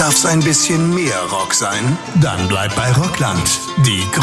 darf's ein bisschen mehr Rock sein? Dann bleibt bei Rockland. Die